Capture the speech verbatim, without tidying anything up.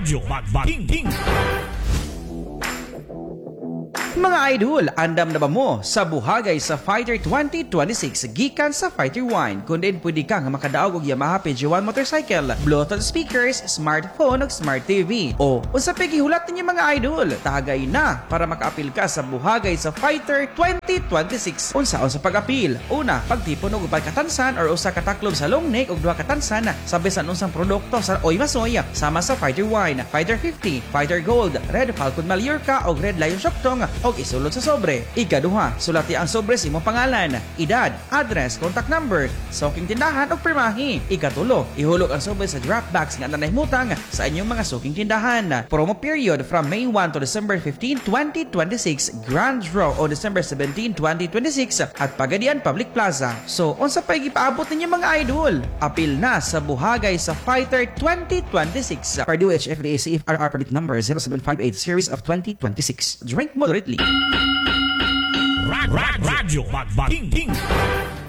Radyo Bagbaking King. Mga idol, andam na ba mo sa buhagay sa Fighter twenty twenty-six gikan sa Fighter one? Kung din pwede kang makadaog og Yamaha P G one motorcycle, Bluetooth speakers, smartphone ug smart T V. O unsa pa gihulat ninyo mga idol? Tagay na para makaapil ka sa buhagay sa Fighter twenty twenty-six. Unsaon sa pag-apil? Una, pagtipon og upat katansan or usa ka taklob sa long neck ug duha katansan sa bisan unsang produkto sa Oy Masoy sama sa Fighter one, Fighter fifty, Fighter Gold, Red Falcon Mallorca ug Red Lion Shoktong og isulod sa sobre. Ikaduha, sulati ang sobre sa imong pangalan, edad, address, contact number, suking tindahan ug pirmahi. Ikatulo, ihulog ang sobre sa drop box nga nanahimutang sa inyong mga suking tindahan. Promo period from May first to December fifteenth, twenty twenty-six. Grand draw on December seventeenth, twenty twenty-six at Pagadian Public Plaza. So, unsa pa'y gipaabot ninyo mga idol? Apil na sa buhagay sa Fighter twenty twenty-six. Per D O H F D A C F R R permit number zero seven five eight series of twenty twenty-six. Drink moderately. Radyo Bagbaking King.